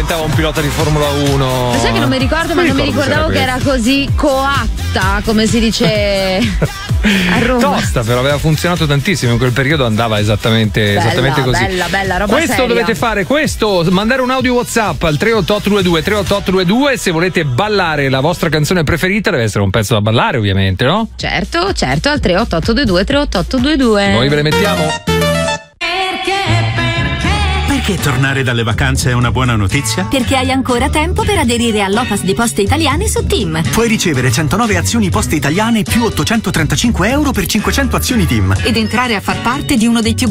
diventava un pilota di Formula 1. Ma sai che non mi ricordo, ma non mi ricordavo che era così coatta, come si dice a Roma. Tosta, però aveva funzionato tantissimo in quel periodo, andava esattamente così. Bella roba questo seria. dovete fare, mandare un audio WhatsApp al 38822 se volete ballare la vostra canzone preferita. Deve essere un pezzo da ballare, ovviamente, no? Certo, al 38822. Noi ve le mettiamo. Perché tornare dalle vacanze è una buona notizia? Perché hai ancora tempo per aderire all'Opas di Poste Italiane su TIM. Puoi ricevere 109 azioni Poste Italiane più 835 euro per 500 azioni TIM. Ed entrare a far parte di uno dei più